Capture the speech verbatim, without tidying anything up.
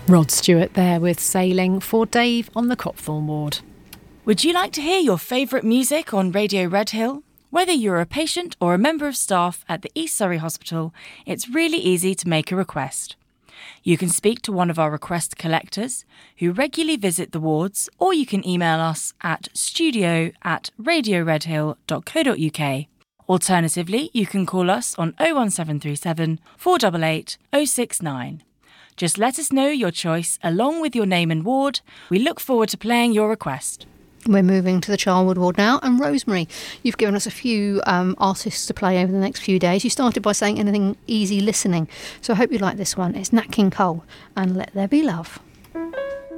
Rod Stewart there with Sailing for Dave on the Copthorne ward. Would you like to hear your favourite music on Radio Redhill? Whether you're a patient or a member of staff at the East Surrey Hospital, it's really easy to make a request. You can speak to one of our request collectors who regularly visit the wards, or you can email us at studio at radioredhill.co.uk. Alternatively, you can call us on oh one seven three seven, four eight eight, oh six nine. Just let us know your choice along with your name and ward. We look forward to playing your request. We're moving to the Charwood ward now, and Rosemary, you've given us a few um, artists to play over the next few days. You started by saying anything easy listening, so I hope you like this one. It's Nat King Cole and Let There Be Love.